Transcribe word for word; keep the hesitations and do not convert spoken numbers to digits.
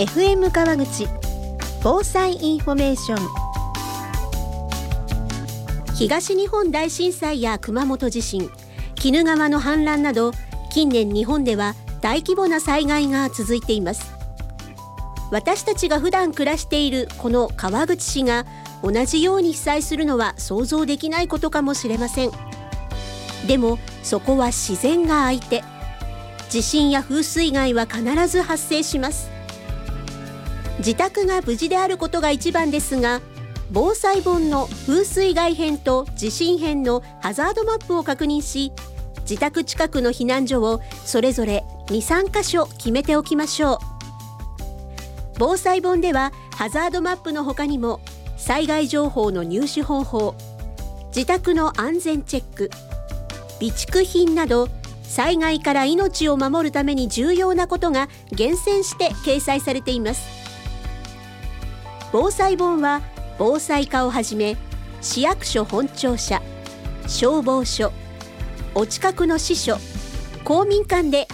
エフエム 川口防災インフォメーション。東日本大震災や熊本地震、鬼怒川の氾濫など、近年日本では大規模な災害が続いています。私たちが普段暮らしているこの川口市が同じように被災するのは想像できないことかもしれません。でもそこは自然が相手。地震や風水害は必ず発生します。自宅が無事であることが一番ですが、防災本の風水害編と地震編のハザードマップを確認し、自宅近くの避難所をそれぞれ にさん 箇所決めておきましょう。防災本ではハザードマップの他にも災害情報の入手方法、自宅の安全チェック、備蓄品など災害から命を守るために重要なことが厳選して掲載されています。防災本は防災課をはじめ市役所本庁舎、消防署、お近くの支所、公民館で